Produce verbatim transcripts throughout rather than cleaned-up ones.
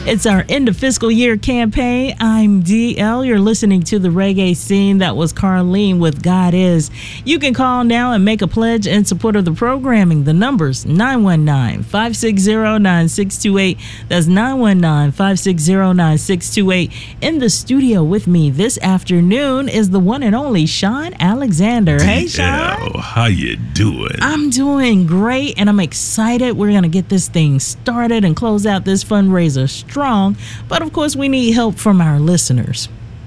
It's our end of fiscal year campaign. I'm D L. You're listening to the reggae scene. That was Carlene with God Is. You can call now and make a pledge in support of the programming. The number's nine one nine, five six zero, nine six two eight. That's nine one nine, five six zero, nine six two eight. In the studio with me this afternoon is the one and only Sean Alexander. Hey, Sean. How you doing? I'm doing great, and I'm excited. We're going to get this thing started and close out this fundraiser strong. But, of course, we need help from our listeners.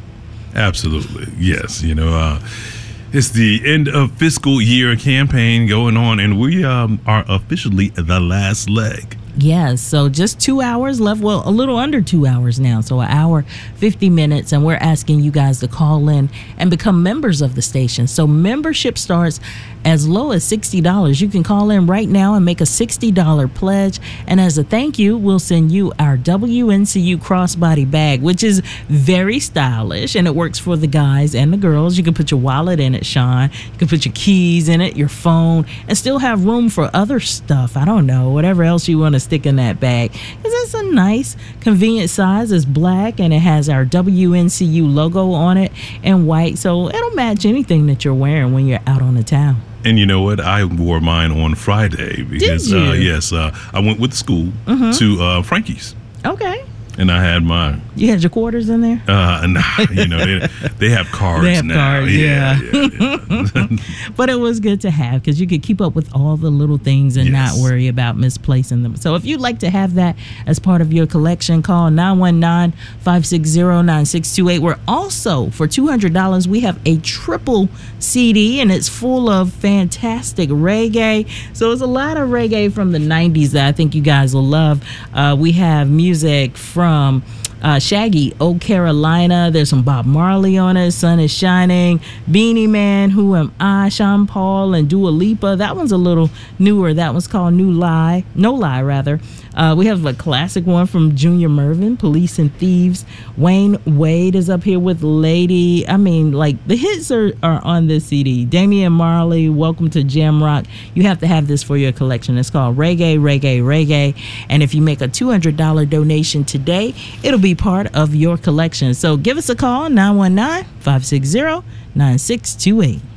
Absolutely. Yes. You know, uh, it's the end of fiscal year campaign going on, and we um, are officially the last leg. Yes, so just two hours left. Well, a little under two hours now. So an hour, fifty minutes. And we're asking you guys to call in and become members of the station. So membership starts as low as sixty dollars. You can call in right now and make a sixty dollars pledge. And as a thank you, we'll send you our W N C U crossbody bag, which is very stylish. And it works for the guys and the girls. You can put your wallet in it, Sean. You can put your keys in it, your phone, and still have room for other stuff. I don't know, whatever else you want to stick in that bag, because it's a nice convenient size. It's black and it has our W N C U logo on it in white, so it'll match anything that you're wearing when you're out on the town. And you know what? I wore mine on Friday because Did you? Uh, yes, uh, I went with the school Mm-hmm. to uh, Frankie's. Okay. And I had mine. You had your quarters in there? Uh, nah, you know, they, they have cards They have now. cards, yeah. yeah, yeah, yeah. But it was good to have, because you could keep up with all the little things and Yes. not worry about misplacing them. So if you'd like to have that as part of your collection, call nine one nine, five six zero, nine six two eight. We're also, for two hundred dollars, we have a triple C D, and it's full of fantastic reggae. So it's a lot of reggae from the nineties that I think you guys will love. Uh, we have music from From uh, Shaggy, Oh Carolina. There's some Bob Marley on it. Sun is Shining, Beanie Man, Who Am I, Sean Paul, and Dua Lipa. That one's a little newer. That one's called New Lie, No Lie rather. Uh, we have a classic one from Junior Murvin, Police and Thieves. Wayne Wade is up here with Lady. I mean, like, the hits are, are on this C D. Damian Marley, Welcome to Jamrock. You have to have this for your collection. It's called Reggae, Reggae, Reggae. And if you make a two hundred dollars donation today, it'll be part of your collection. So give us a call, nine one nine, five six zero, nine six two eight.